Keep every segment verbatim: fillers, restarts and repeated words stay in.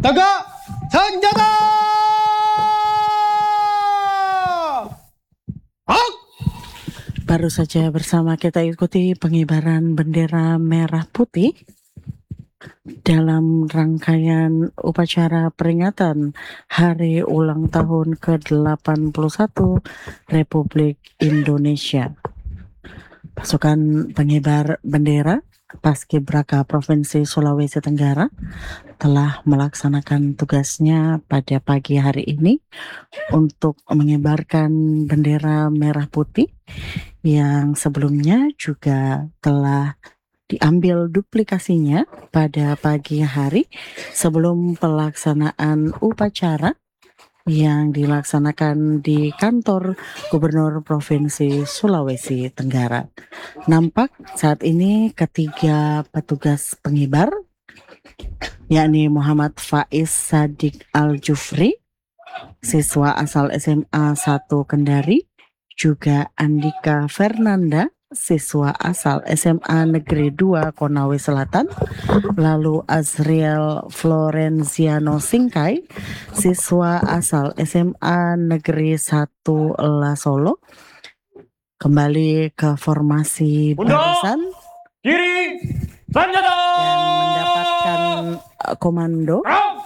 Tegak senjata! Hak! Baru saja bersama kita ikuti pengibaran bendera merah putih dalam rangkaian upacara peringatan Hari Ulang Tahun ke delapan puluh satu Republik Indonesia. Pasukan pengibar bendera Paskibraka Provinsi Sulawesi Tenggara telah melaksanakan tugasnya pada pagi hari ini untuk mengibarkan bendera merah putih yang sebelumnya juga telah diambil duplikasinya pada pagi hari sebelum pelaksanaan upacara yang dilaksanakan di kantor Gubernur Provinsi Sulawesi Tenggara. Nampak saat ini ketiga petugas pengibar, yakni Muhammad Faiz Sadik Al-Jufri, siswa asal S M A satu Kendari, juga Andika Fernanda, siswa asal S M A Negeri dua Konawe Selatan, lalu Azriel Florenziano Singkai, siswa asal S M A Negeri satu Lasolo, kembali ke formasi barisan Kiri senjata! dan mendapatkan uh, komando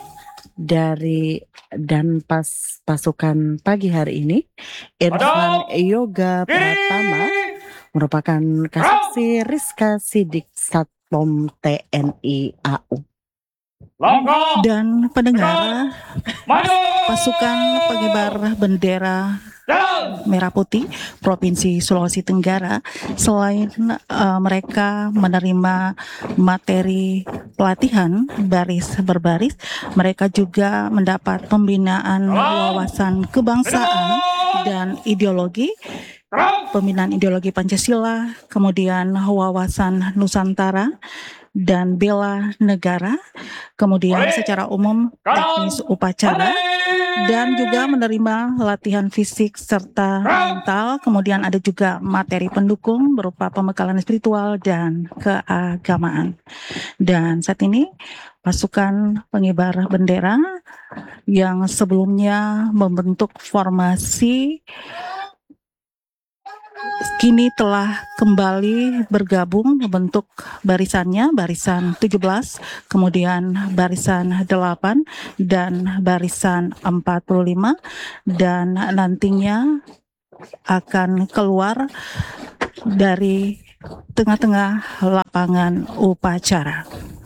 dari Danpas pasukan pagi hari ini, Irfan Yoga Pratama, merupakan Kasasi Rizka Sidik Satpom T N I A U. Langkah Dan pendengar, maju! pasukan pengibar bendera Jalan! merah putih Provinsi Sulawesi Tenggara, selain uh, mereka menerima materi pelatihan baris berbaris, mereka juga mendapat pembinaan wawasan kebangsaan dan ideologi, pembinaan ideologi Pancasila, kemudian wawasan Nusantara dan bela negara, kemudian secara umum teknis upacara, dan juga menerima latihan fisik serta mental. Kemudian ada juga materi pendukung berupa pembekalan spiritual dan keagamaan. Dan saat ini pasukan pengibar bendera yang sebelumnya membentuk formasi kini telah kembali bergabung membentuk barisannya, barisan tujuh belas, kemudian barisan delapan, dan barisan empat puluh lima, dan nantinya akan keluar dari tengah-tengah lapangan upacara.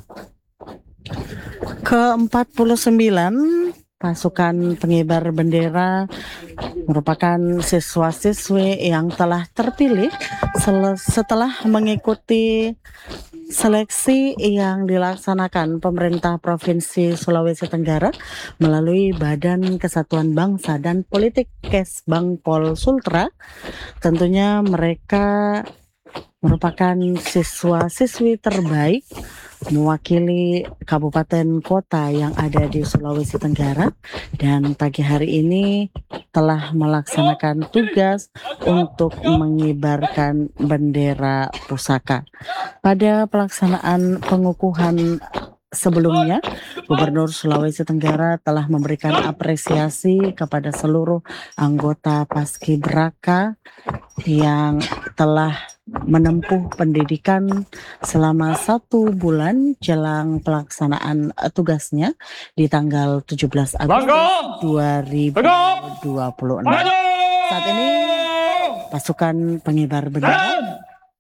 Ke empat puluh sembilan pasukan pengibar bendera merupakan siswa-siswi yang telah terpilih setelah mengikuti seleksi yang dilaksanakan pemerintah Provinsi Sulawesi Tenggara melalui Badan Kesatuan Bangsa dan Politik Kesbangpol Sultra. Tentunya mereka merupakan siswa-siswi terbaik mewakili kabupaten kota yang ada di Sulawesi Tenggara, dan pagi hari ini telah melaksanakan tugas untuk mengibarkan bendera pusaka. Pada pelaksanaan pengukuhan sebelumnya, Gubernur Sulawesi Tenggara telah memberikan apresiasi kepada seluruh anggota Paskibraka yang telah menempuh pendidikan selama satu bulan jelang pelaksanaan tugasnya di tanggal tujuh belas Agustus dua ribu dua puluh enam. Saat ini pasukan pengibar bendera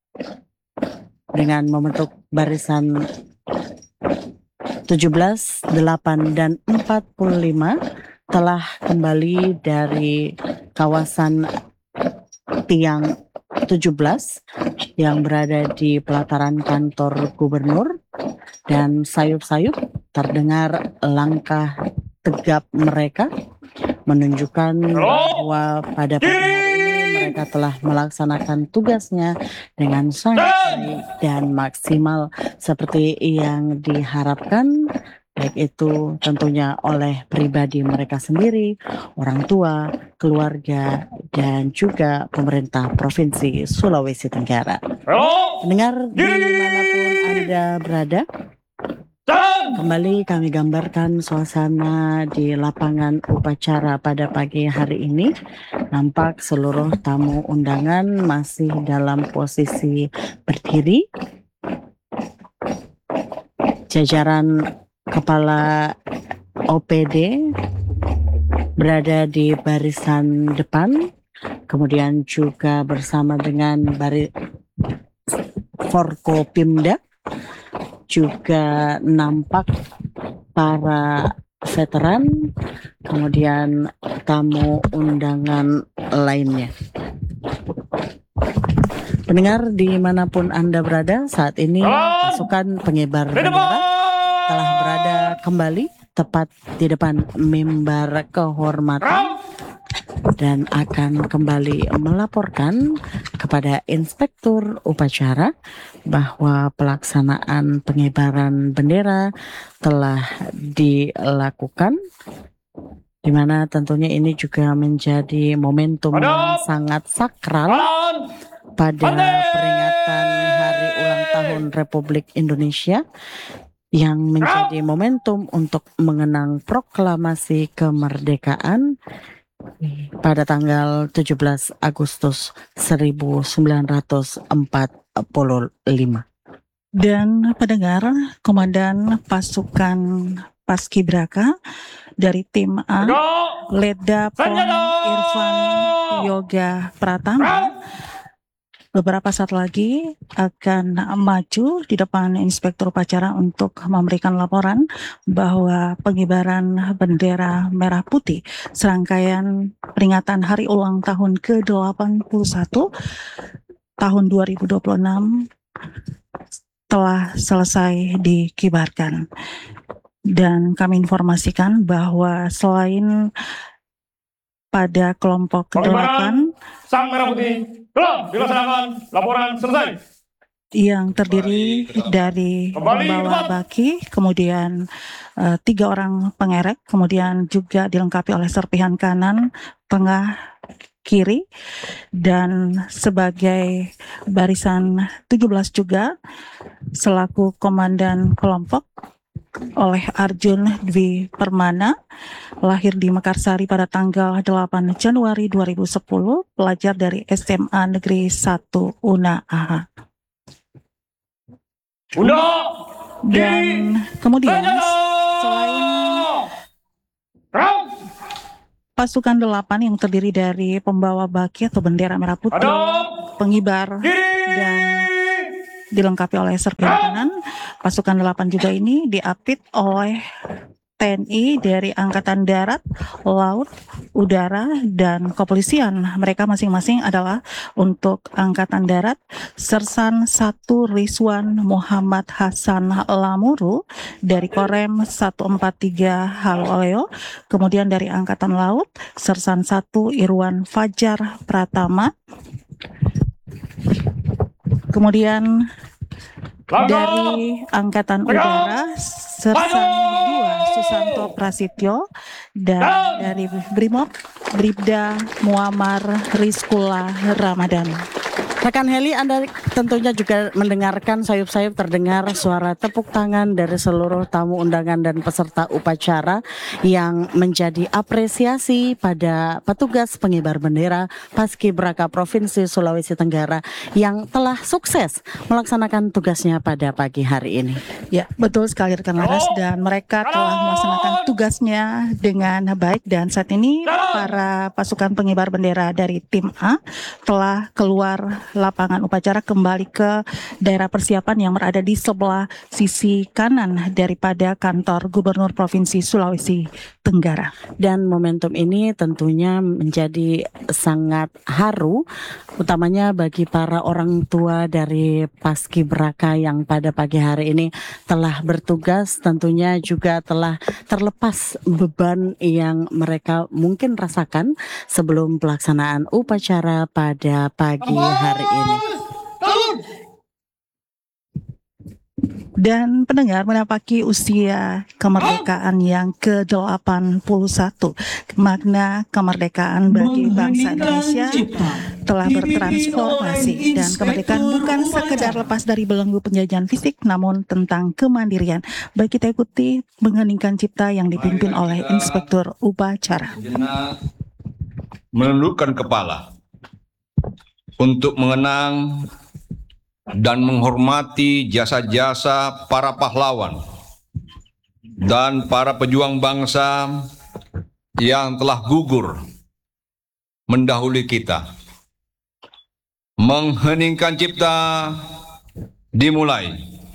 dengan membentuk barisan tujuh belas, delapan, dan empat puluh lima telah kembali dari kawasan tiang tujuh belas yang berada di pelataran kantor gubernur, dan sayup-sayup terdengar langkah tegap mereka menunjukkan bahwa pada pagi hari ini mereka telah melaksanakan tugasnya dengan sangat baik dan maksimal seperti yang diharapkan, baik itu tentunya oleh pribadi mereka sendiri, orang tua, keluarga, dan juga pemerintah Provinsi Sulawesi Tenggara. Pendengar dimanapun Anda berada, Jalan. Kembali kami gambarkan suasana di lapangan upacara pada pagi hari ini. Nampak seluruh tamu undangan masih dalam posisi berdiri. Jajaran kepala O P D berada di barisan depan, kemudian juga bersama dengan bari Forkopimda. Juga nampak para veteran, kemudian tamu undangan lainnya. Pendengar dimanapun Anda berada, saat ini pasukan pengibar Di bendera depan. telah berada kembali tepat di depan mimbar kehormatan Ram. dan akan kembali melaporkan kepada Inspektur Upacara bahwa pelaksanaan pengibaran bendera telah dilakukan, di mana tentunya ini juga menjadi momentum yang sangat sakral Jalan. pada Banding. peringatan Hari Ulang Tahun Republik Indonesia yang menjadi momentum untuk mengenang proklamasi kemerdekaan pada tanggal tujuh belas Agustus seribu sembilan ratus empat puluh lima. Dan pendengar, Komandan Pasukan Paskibraka dari tim A, Tegak. Letda Pon Senjata. Irfan Yoga Pratama, beberapa saat lagi akan maju di depan Inspektur Upacara untuk memberikan laporan bahwa pengibaran bendera merah putih serangkaian peringatan Hari Ulang Tahun ke delapan puluh satu tahun dua ribu dua puluh enam telah selesai dikibarkan. Dan kami informasikan bahwa selain pada kelompok Pengibaran delapan Sang Merah Putih telah dilaksanakan. Laporan selesai. yang terdiri dari Kembali pembawa ke baki, kemudian eh, tiga orang pengerek, kemudian juga dilengkapi oleh serpihan kanan, tengah, kiri, dan sebagai barisan tujuh belas juga selaku komandan kelompok oleh Arjun Dwi Permana, lahir di Mekarsari pada tanggal delapan Januari dua ribu sepuluh, pelajar dari S M A Negeri satu Una A H. Bunda. Dan kemudian Senjata. selain Ram. pasukan delapan yang terdiri dari pembawa baki atau bendera merah putih, Hadap. pengibar, Kiri. dan dilengkapi oleh serpihan kanan, pasukan delapan juga ini diapit oleh T N I dari Angkatan Darat, Laut, Udara, dan Kepolisian. Mereka masing-masing adalah untuk Angkatan Darat, Sersan satu Rizwan Muhammad Hasan Lamuru dari Korem seratus empat puluh tiga Haloleo, kemudian dari Angkatan Laut, Sersan satu Irwan Fajar Pratama, kemudian dari Angkatan Udara, Sersan dua Susanto Prasetyo, dan dari Brimob, Bribda Muammar Rizkula Ramadan. Rekan Heli, Anda tentunya juga mendengarkan sayup-sayup terdengar suara tepuk tangan dari seluruh tamu undangan dan peserta upacara yang menjadi apresiasi pada petugas pengibar bendera Paskibraka Provinsi Sulawesi Tenggara yang telah sukses melaksanakan tugasnya pada pagi hari ini. Ya, betul sekali rekan Laras, dan mereka telah melaksanakan tugasnya dengan baik, dan saat ini para pasukan pengibar bendera dari tim A telah keluar lapangan upacara kembali ke daerah persiapan yang berada di sebelah sisi kanan daripada kantor Gubernur Provinsi Sulawesi Tenggara. Dan momentum ini tentunya menjadi sangat haru, utamanya bagi para orang tua dari Paskibraka yang pada pagi hari ini telah bertugas, tentunya juga telah terlepas beban yang mereka mungkin rasakan sebelum pelaksanaan upacara pada pagi hari ini. dan pendengar menapaki usia kemerdekaan yang ke delapan puluh satu. Makna kemerdekaan bagi bangsa Indonesia telah bertransformasi, dan kemerdekaan bukan sekedar lepas dari belenggu penjajahan fisik, namun tentang kemandirian. Baik, kita ikuti mengheningkan cipta yang dipimpin oleh Inspektur Upacara. Menundukkan kepala untuk mengenang dan menghormati jasa-jasa para pahlawan dan para pejuang bangsa yang telah gugur mendahului kita. Mengheningkan cipta dimulai.